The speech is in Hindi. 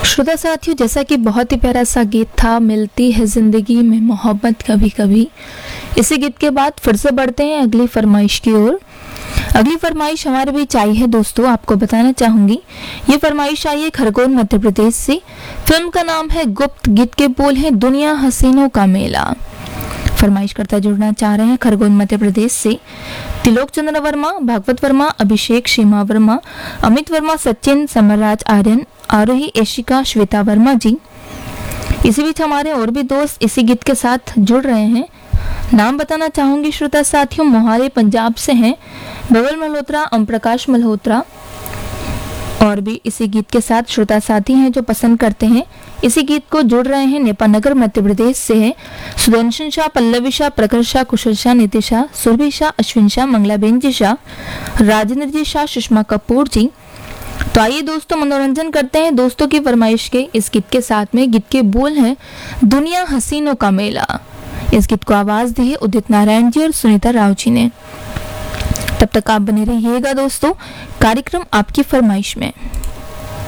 श्रोता साथियों, जैसा कि बहुत ही प्यारा सा गीत था, मिलती है जिंदगी में मोहब्बत कभी कभी। इसी गीत के बाद फिर से बढ़ते हैं अगली फरमाइश की ओर। अगली फरमाइश हमारे बीच आई है दोस्तों, आपको बताना चाहूंगी। ये फरमाइश आई है खरगोन मध्य प्रदेश से। फिल्म का नाम है गुप्त, गीत के बोल है दुनिया हसीनों का मेला। फरमाइश करता जुड़ना चाह रहे हैं खरगोन मध्य प्रदेश से त्रिलोक चंद्र वर्मा, भागवत वर्मा, अभिषेक, सीमा वर्मा, अमित वर्मा, सचिन, समरराज आर्यन, आरोही, एशिका, श्वेता वर्मा जी। इसी बीच हमारे और भी दोस्त इसी गीत के साथ जुड़ रहे हैं। नाम बताना चाहूंगी श्रोता साथियों, मोहाली पंजाब से हैं बबल मल्होत्रा, ओम प्रकाश मल्होत्रा। और भी इसी गीत के साथ श्रोता साथी हैं जो पसंद करते हैं इसी गीत को। जुड़ रहे हैं नेपानगर मध्य प्रदेश से हैं सुदर्शन शाह, पल्लवी शाह, प्रखर शाह, कुशल शाह, नीति शाह, सुरभि शाह, अश्विन शाह, मंगलाबेन जी शाह, राजेंद्र जी शाह, सुषमा कपूर जी। तो आइए दोस्तों, मनोरंजन करते हैं दोस्तों की फरमाइश के इस गीत के साथ में। गीत के बोल हैं दुनिया हसीनों का मेला। इस गीत को आवाज दी है उदित नारायण जी और सुनीता राव जी ने। तब तक आप बने रहिएगा दोस्तों कार्यक्रम आपकी फरमाइश में।